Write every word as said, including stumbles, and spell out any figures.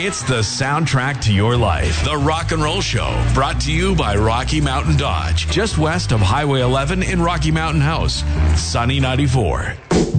It's the soundtrack to your life. The Rock and Roll Show, brought to you by Rocky Mountain Dodge, just west of Highway eleven in Rocky Mountain House. Sunny ninety-four.